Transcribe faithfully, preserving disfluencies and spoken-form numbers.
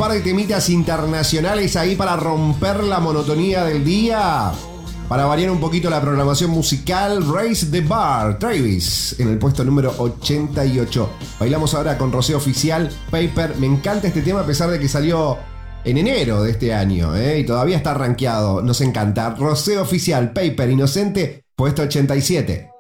par de temitas internacionales ahí para romper la monotonía del día. Para variar un poquito la programación musical, Raise the Bar, Travis, en el puesto número ochenta y ocho. Bailamos ahora con Rocío Oficial, Paper. Me encanta este tema a pesar de que salió en enero de este año, ¿eh? Y todavía está rankeado. Nos encanta. Rocío Oficial, Paper, Inocente, puesto ochenta y siete.